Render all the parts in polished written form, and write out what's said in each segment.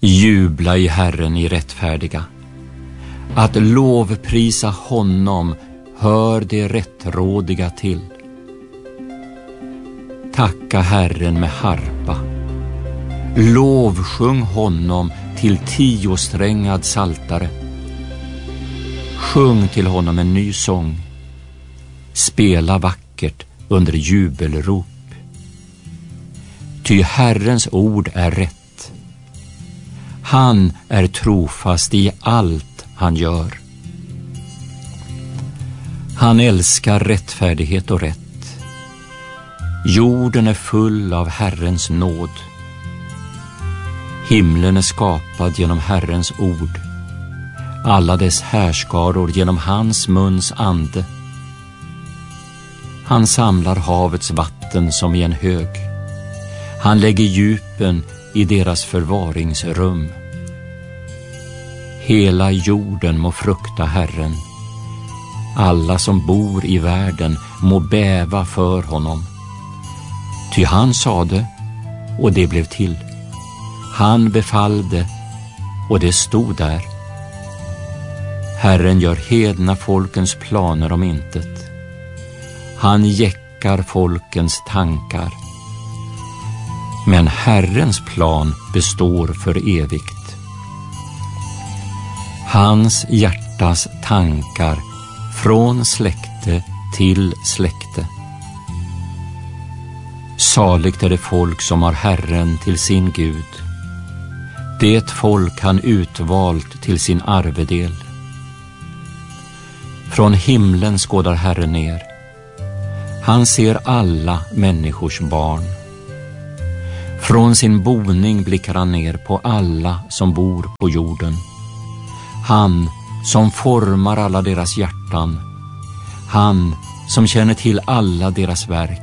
Jubla i Herren i rättfärdiga. Att lovprisa honom hör det rättrådiga till. Tacka Herren med harpa. Lovsjung honom till 10-strängad saltare. Sjung till honom en ny sång. Spela vackert under jubelrop. Ty Herrens ord är rätt. Han är trofast i allt han gör. Han älskar rättfärdighet och rätt. Jorden är full av Herrens nåd. Himlen är skapad genom Herrens ord. Alla dess härskaror genom hans muns ande. Han samlar havets vatten som i en hög. Han lägger djupen i deras förvaringsrum. Hela jorden må frukta Herren. Alla som bor i världen må bäva för honom. Ty han sade, och det blev till. Han befallde, och det stod där. Herren gör hedna folkens planer om intet. Han jäckar folkens tankar. Men Herrens plan består för evigt. Hans hjärtas tankar från släkte till släkte. Saligt är det folk som har Herren till sin Gud. Det folk han utvalt till sin arvedel. Från himlen skådar Herren ner. Han ser alla människors barn. Från sin boning blickar han ner på alla som bor på jorden. Han som formar alla deras hjärtan. Han som känner till alla deras verk.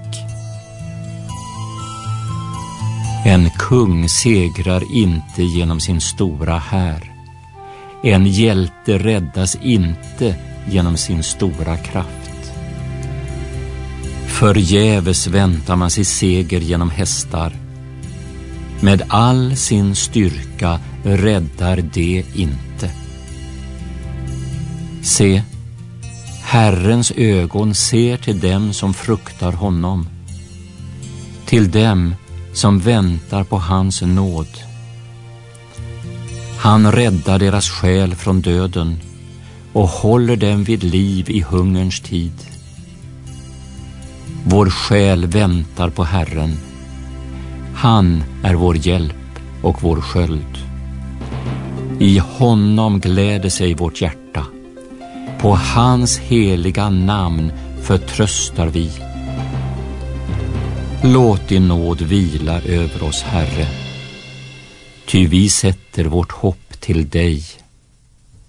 En kung segrar inte genom sin stora här. En hjälte räddas inte genom sin stora kraft. Förgäves väntar man sig seger genom hästar. Med all sin styrka räddar det inte. Se, Herrens ögon ser till dem som fruktar honom. Till dem som väntar på hans nåd. Han räddar deras själ från döden och håller dem vid liv i hungerns tid. Vår själ väntar på Herren. Han är vår hjälp och vår sköld. I honom gläder sig vårt hjärta. På hans heliga namn förtröstar vi. Låt din nåd vila över oss, Herre. Ty vi sätter vårt hopp till dig.